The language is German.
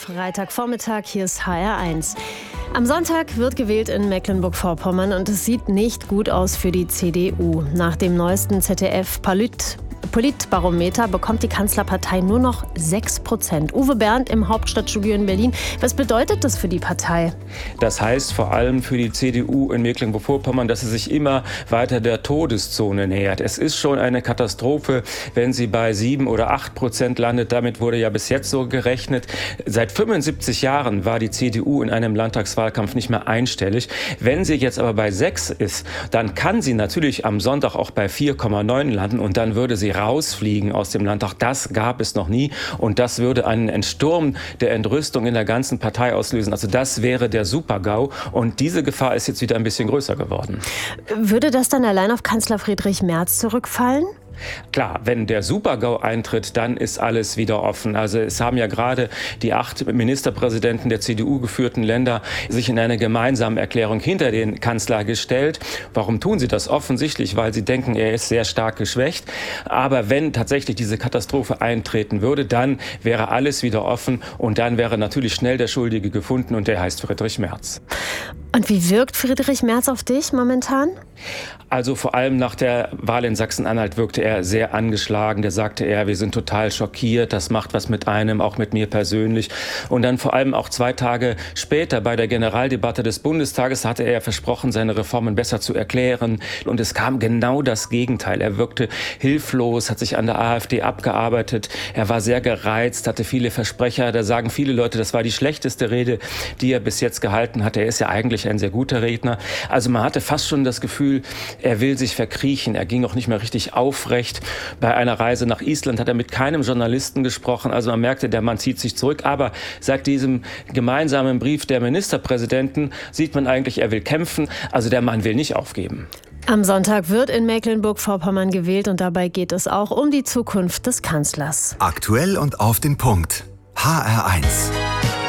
Freitagvormittag, hier ist HR1. Am Sonntag wird gewählt in Mecklenburg-Vorpommern und es sieht nicht gut aus für die CDU. Nach dem neuesten Politbarometer bekommt die Kanzlerpartei nur noch 6%. Uwe Bernd im Hauptstadtstudio in Berlin. Was bedeutet das für die Partei? Das heißt vor allem für die CDU in Mecklenburg-Vorpommern, dass sie sich immer weiter der Todeszone nähert. Es ist schon eine Katastrophe, wenn sie bei 7 oder 8% landet. Damit wurde ja bis jetzt so gerechnet. Seit 75 Jahren war die CDU in einem Landtagswahlkampf nicht mehr einstellig. Wenn sie jetzt aber bei 6 ist, dann kann sie natürlich am Sonntag auch bei 4,9 landen und dann würde sie rausfliegen aus dem Landtag. Das gab es noch nie und das würde einen Entsturm der Entrüstung in der ganzen Partei auslösen. Also das wäre der Super-GAU und diese Gefahr ist jetzt wieder ein bisschen größer geworden. Würde das dann allein auf Kanzler Friedrich Merz zurückfallen? Klar, wenn der Super-GAU eintritt, dann ist alles wieder offen. Also es haben ja gerade die 8 Ministerpräsidenten der CDU geführten Länder sich in einer gemeinsamen Erklärung hinter den Kanzler gestellt. Warum tun sie das? Offensichtlich, weil sie denken, er ist sehr stark geschwächt. Aber wenn tatsächlich diese Katastrophe eintreten würde, dann wäre alles wieder offen und dann wäre natürlich schnell der Schuldige gefunden und der heißt Friedrich Merz. Und wie wirkt Friedrich Merz auf dich momentan? Also vor allem nach der Wahl in Sachsen-Anhalt wirkte er sehr angeschlagen. Da sagte er, wir sind total schockiert, das macht was mit einem, auch mit mir persönlich. Und dann vor allem auch 2 Tage später bei der Generaldebatte des Bundestages hatte er versprochen, seine Reformen besser zu erklären. Und es kam genau das Gegenteil. Er wirkte hilflos, hat sich an der AfD abgearbeitet. Er war sehr gereizt, hatte viele Versprecher. Da sagen viele Leute, das war die schlechteste Rede, die er bis jetzt gehalten hat. Er ist ja eigentlich ein sehr guter Redner. Also man hatte fast schon das Gefühl, er will sich verkriechen. Er ging auch nicht mehr richtig aufrecht. Bei einer Reise nach Island hat er mit keinem Journalisten gesprochen. Also man merkte, der Mann zieht sich zurück. Aber seit diesem gemeinsamen Brief der Ministerpräsidenten sieht man eigentlich, er will kämpfen. Also der Mann will nicht aufgeben. Am Sonntag wird in Mecklenburg-Vorpommern gewählt und dabei geht es auch um die Zukunft des Kanzlers. Aktuell und auf den Punkt. HR1.